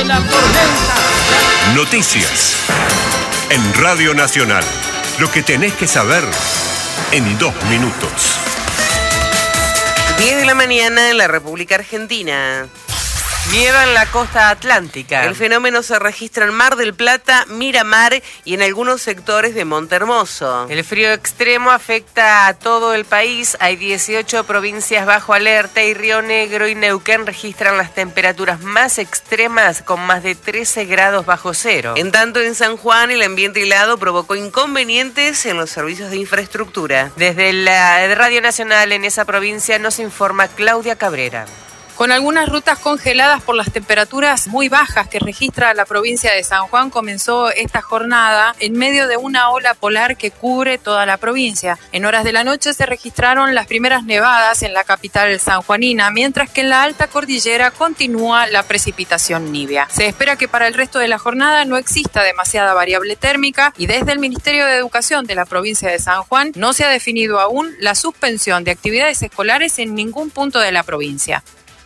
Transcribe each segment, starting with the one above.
la tormenta. Noticias. En Radio Nacional. Lo que tenés que saber en 2 minutos. 10 de la mañana en la República Argentina. Nieva en la costa atlántica. El fenómeno se registra en Mar del Plata, Miramar y en algunos sectores de Monte Hermoso. El frío extremo afecta a todo el país. Hay 18 provincias bajo alerta y Río Negro y Neuquén registran las temperaturas más extremas con más de 13 grados bajo cero. En tanto, en San Juan el ambiente helado provocó inconvenientes en los servicios de infraestructura. Desde la Radio Nacional en esa provincia nos informa Claudia Cabrera. Con algunas rutas congeladas por las temperaturas muy bajas que registra la provincia de San Juan, comenzó esta jornada en medio de una ola polar que cubre toda la provincia. En horas de la noche se registraron las primeras nevadas en la capital sanjuanina, mientras que en la alta cordillera continúa la precipitación nibia. Se espera que para el resto de la jornada no exista demasiada variable térmica y desde el Ministerio de Educación de la provincia de San Juan no se ha definido aún la suspensión de actividades escolares en ningún punto de la provincia.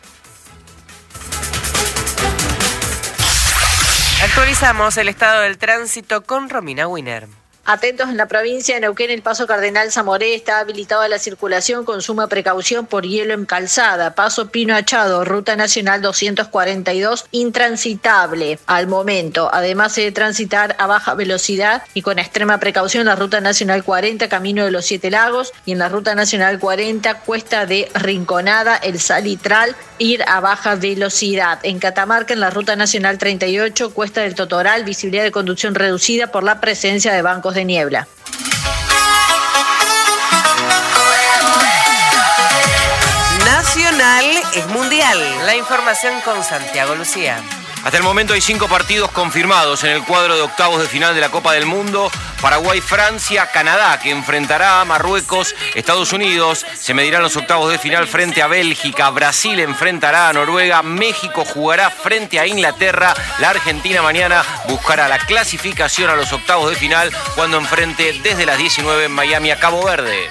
Actualizamos el estado del tránsito con Romina Winer. Atentos en la provincia de Neuquén, el paso Cardenal Zamoré está habilitado a la circulación con suma precaución por hielo en calzada. Paso Pino Achado, ruta nacional 242, intransitable al momento. Además se debe transitar a baja velocidad y con extrema precaución la ruta nacional 40, camino de los 7 lagos, y en la ruta nacional 40, cuesta de Rinconada, el Salitral, ir a baja velocidad. En Catamarca, en la ruta nacional 38, cuesta del Totoral, visibilidad de conducción reducida por la presencia de bancos de niebla. Nacional es mundial. La información con Santiago Lucía. Hasta el momento hay 5 partidos confirmados en el cuadro de octavos de final de la Copa del Mundo. Paraguay, Francia, Canadá, que enfrentará a Marruecos, Estados Unidos, se medirán los octavos de final frente a Bélgica, Brasil enfrentará a Noruega, México jugará frente a Inglaterra, la Argentina mañana buscará la clasificación a los octavos de final cuando enfrente desde las 19 en Miami a Cabo Verde.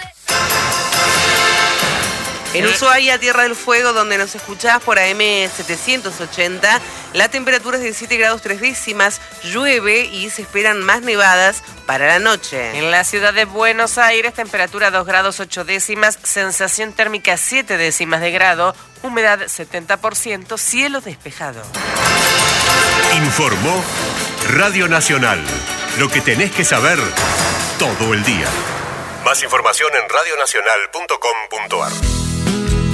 En Ushuaia, Tierra del Fuego, donde nos escuchás por AM 780, la temperatura es de 7 grados 3 décimas, llueve y se esperan más nevadas para la noche. En la ciudad de Buenos Aires, temperatura 2 grados 8 décimas, sensación térmica 7 décimas de grado, humedad 70%, cielo despejado. Informó Radio Nacional. Lo que tenés que saber todo el día. Más información en radionacional.com.ar.